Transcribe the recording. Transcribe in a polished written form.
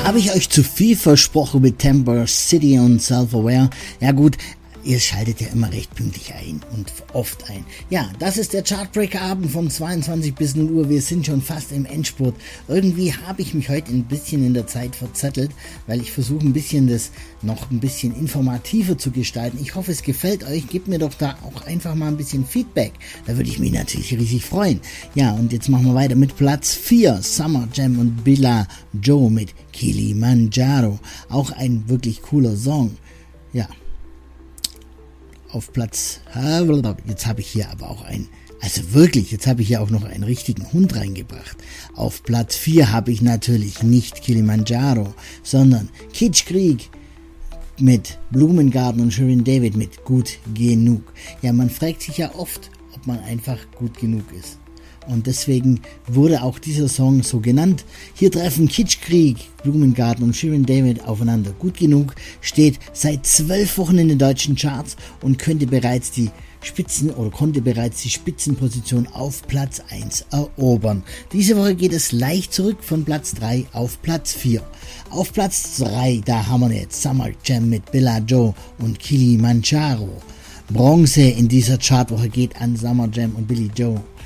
Habe ich euch zu viel versprochen mit Temper City und Self-Aware? Ja gut, ihr schaltet ja immer recht pünktlich ein und oft ein. Ja, das ist der Chartbreaker-Abend von 22 bis 0 Uhr. Wir sind schon fast im Endspurt. Irgendwie habe ich mich heute ein bisschen in der Zeit verzettelt, weil ich versuche ein bisschen das noch ein bisschen informativer zu gestalten. Ich hoffe, es gefällt euch. Gebt mir doch da auch einfach mal ein bisschen Feedback. Da würde ich mich natürlich riesig freuen. Ja, und jetzt machen wir weiter mit Platz 4. Summer Jam und Billa Joe mit Kilimanjaro. Auch ein wirklich cooler Song. Ja. Auf Platz, jetzt habe ich hier aber auch jetzt habe ich hier auch noch einen richtigen Hund reingebracht. Auf Platz 4 habe ich natürlich nicht Kilimanjaro, sondern Kitschkrieg mit Blumengarten und Shirin David mit Gut Genug. Ja, man fragt sich ja oft, ob man einfach gut genug ist. Und deswegen wurde auch dieser Song so genannt. Hier treffen Kitschkrieg, Blumengarten und Shirin David aufeinander. Gut Genug steht seit 12 Wochen in den deutschen Charts und konnte bereits die Spitzenposition auf Platz 1 erobern. Diese Woche geht es leicht zurück von Platz 3 auf Platz 4. Auf Platz 3, da haben wir jetzt Summer Jam mit Billa Joe und Kilimanjaro. Bronze in dieser Chartwoche geht an Summer Jam und Billy Joe.